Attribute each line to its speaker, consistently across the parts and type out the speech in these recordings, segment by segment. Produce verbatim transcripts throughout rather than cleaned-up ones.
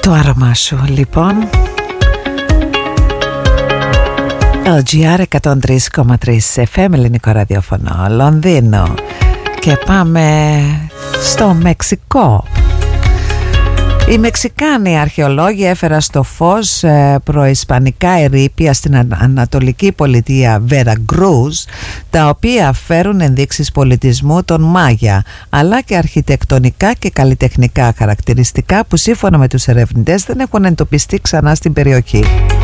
Speaker 1: Το άρωμά σου λοιπόν. L G R εκατόν τρία κόμμα τρία εφ εμ, ελληνικό ραδιόφωνο, Λονδίνο. Και πάμε στο Μεξικό. Οι Μεξικάνοι αρχαιολόγοι έφεραν στο φως ε, προϊσπανικά ερείπια στην ανατολική πολιτεία Βεραγκρούζ, τα οποία φέρουν ενδείξεις πολιτισμού των Μάγια, αλλά και αρχιτεκτονικά και καλλιτεχνικά χαρακτηριστικά που σύμφωνα με τους ερευνητές δεν έχουν εντοπιστεί ξανά στην περιοχή.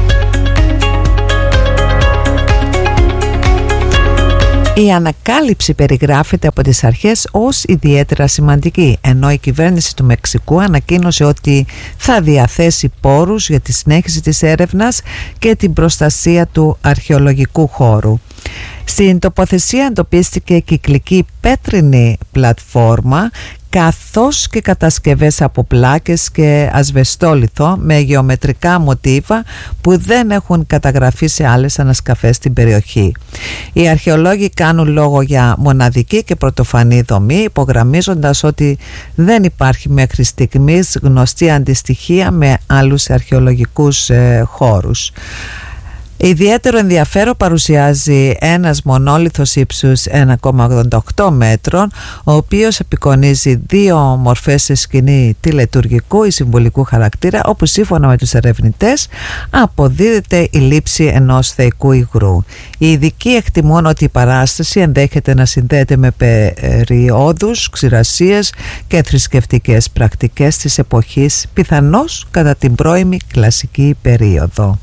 Speaker 1: Η ανακάλυψη περιγράφεται από τις αρχές ως ιδιαίτερα σημαντική, ενώ η κυβέρνηση του Μεξικού ανακοίνωσε ότι θα διαθέσει πόρους για τη συνέχιση της έρευνας και την προστασία του αρχαιολογικού χώρου. Στην τοποθεσία εντοπίστηκε κυκλική πέτρινη πλατφόρμα, καθώς και κατασκευές από πλάκες και ασβεστόλιθο με γεωμετρικά μοτίβα που δεν έχουν καταγραφεί σε άλλες ανασκαφές στην περιοχή. Οι αρχαιολόγοι κάνουν λόγο για μοναδική και πρωτοφανή δομή, υπογραμμίζοντας ότι δεν υπάρχει μέχρι στιγμής γνωστή αντιστοιχεία με άλλους αρχαιολογικούς ε, χώρους. Ιδιαίτερο ενδιαφέρον παρουσιάζει ένας μονόλιθος ύψους ένα κόμμα ογδόντα οκτώ μέτρων, ο οποίος απεικονίζει δύο μορφές σε σκηνή τηλετουργικού ή συμβολικού χαρακτήρα, όπου σύμφωνα με τους ερευνητές αποδίδεται η λήψη ενός θεϊκού υγρού. Οι ειδικοί εκτιμούν ότι η παράσταση ενδέχεται να συνδέεται με περιόδους, ξηρασίες και θρησκευτικές πρακτικές της εποχής, πιθανώς κατά την πρώιμη κλασική περίοδο.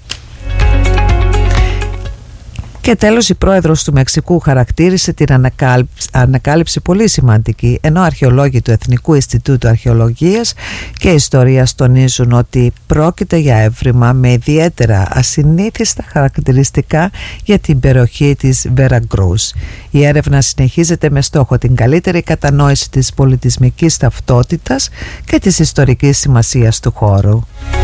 Speaker 1: Και τέλος, η πρόεδρος του Μεξικού χαρακτήρισε την ανακάλυψη, ανακάλυψη πολύ σημαντική, ενώ αρχαιολόγοι του Εθνικού Ινστιτούτου Αρχαιολογίας και Ιστορίας τονίζουν ότι πρόκειται για έβριμα με ιδιαίτερα ασυνήθιστα χαρακτηριστικά για την περιοχή της Βεραγκρούζ. Η έρευνα συνεχίζεται με στόχο την καλύτερη κατανόηση της πολιτισμικής ταυτότητας και της ιστορικής σημασίας του χώρου.